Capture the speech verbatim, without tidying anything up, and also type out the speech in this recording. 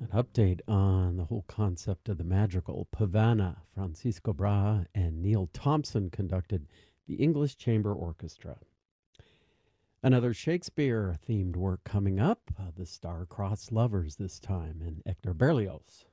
update on the whole concept of the madrigal. Pavana, Francisco Brahe, and Neil Thompson conducted the English Chamber Orchestra. Another Shakespeare-themed work coming up, uh, The Star-Crossed Lovers this time, and Hector Berlioz